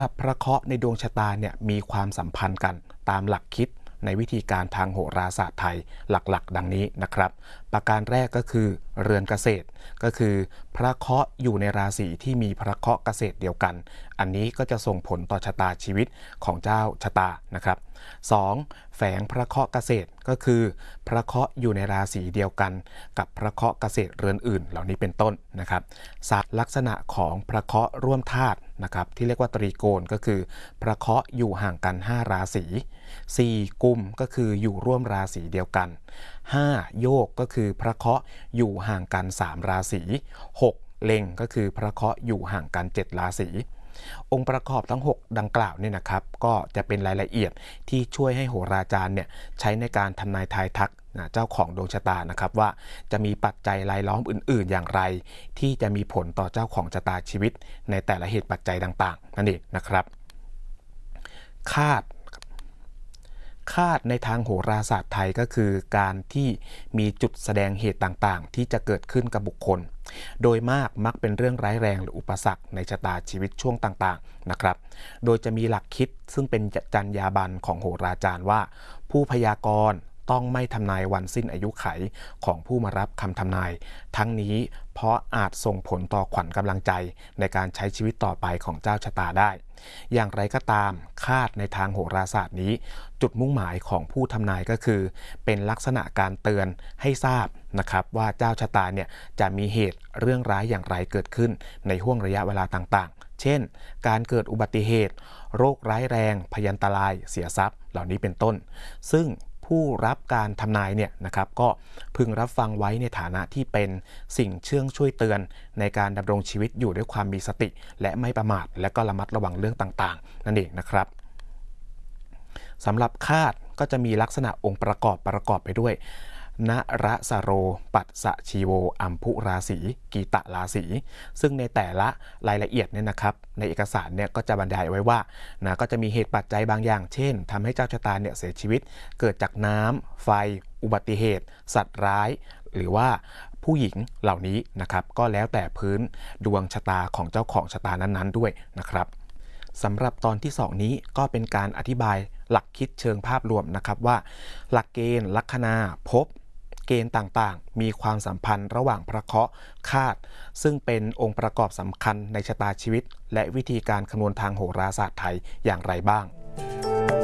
พระเคราะห์ในดวงชะตาเนี่ยมีความสัมพันธ์กันตามหลักคิดในวิธีการทางโหราศาสตร์ไทยหลักๆดังนี้นะครับประการแรกก็คือเรือนเกษตรก็คือพระเคราะห์อยู่ในราศีที่มีพระเคราะห์เกษตรเดียวกันอันนี้ก็จะส่งผลต่อชะตาชีวิตของเจ้าชะตานะครับ2แฝงพระเคราะห์เกษตรก็คือพระเคราะห์อยู่ในราศีเดียวกันกับพระเคราะห์เกษตรเรือนอื่นเหล่านี้เป็นต้นนะครับ3ลักษณะของพระเคราะห์ร่วมธาตุนะครับที่เรียกว่าตรีโกณก็คือพระเคราะห์อยู่ห่างกัน5ราศี4กุมก็คืออยู่ร่วมราศีเดียวกัน5โยกก็คือพระเคราะห์อยู่ห่างกัน3ราศี6เล็งก็คือพระเคราะห์อยู่ห่างกัน7ราศีองค์ประกอบทั้ง6ดังกล่าวเนี่ยนะครับก็จะเป็นรายละเอียดที่ช่วยให้โหราจารย์เนี่ยใช้ในการทำนายทายทักเจ้าของดวงชะตานะครับว่าจะมีปัจจัยรายล้อมอื่นๆอย่างไรที่จะมีผลต่อเจ้าของชะตาชีวิตในแต่ละเหตุปัจจัยต่างๆนั่นเองนะครับคาดในทางโหราศาสตร์ไทยก็คือการที่มีจุดแสดงเหตุต่างๆที่จะเกิดขึ้นกับบุคคลโดยมากมักเป็นเรื่องร้ายแรงหรืออุปสรรคในชะตาชีวิตช่วงต่างๆนะครับโดยจะมีหลักคิดซึ่งเป็นจรรยาบรรณของโหราจารย์ว่าผู้พยากรณ์ต้องไม่ทำนายวันสิ้นอายุไขของผู้มารับคำทำนายทั้งนี้เพราะอาจส่งผลต่อขวัญกำลังใจในการใช้ชีวิตต่อไปของเจ้าชะตาได้อย่างไรก็ตามคาดในทางโหราศาสตร์นี้จุดมุ่งหมายของผู้ทำนายก็คือเป็นลักษณะการเตือนให้ทราบนะครับว่าเจ้าชะตาเนี่ยจะมีเหตุเรื่องร้ายอย่างไรเกิดขึ้นในห่วงระยะเวลาต่างๆเช่นการเกิดอุบัติเหตุโรคร้ายแรงพยันตรายเสียทรัพย์เหล่านี้เป็นต้นซึ่งผู้รับการทำนายเนี่ยนะครับก็พึงรับฟังไว้ในฐานะที่เป็นสิ่งเชื่องช่วยเตือนในการดำรงชีวิตอยู่ด้วยความมีสติและไม่ประมาทและก็ระมัดระวังเรื่องต่างๆนั่นเองนะครับสำหรับคาดก็จะมีลักษณะองค์ประกอบไปด้วยนรสโรปัสสชีโวอัมพุราศีกีตะราศีซึ่งในแต่ละรายละเอียดเนี่ยนะครับในเอกสารเนี่ยก็จะบรรยายไว้ว่าก็จะมีเหตุปัจจัยบางอย่างเช่นทำให้เจ้าชะตาเนี่ยเสียชีวิตเกิดจากน้ำไฟอุบัติเหตุสัตว์ร้ายหรือว่าผู้หญิงเหล่านี้นะครับก็แล้วแต่พื้นดวงชะตาของเจ้าของชะตานั้นๆด้วยนะครับสำหรับตอนที่2นี้ก็เป็นการอธิบายหลักคิดเชิงภาพรวมนะครับว่าหลักเกณฑ์ลัคนาภพเกณฑ์ต่างๆมีความสัมพันธ์ระหว่างพระเคราะห์คาดซึ่งเป็นองค์ประกอบสำคัญในชะตาชีวิตและวิธีการคำนวณทางโหราศาสตร์ไทยอย่างไรบ้าง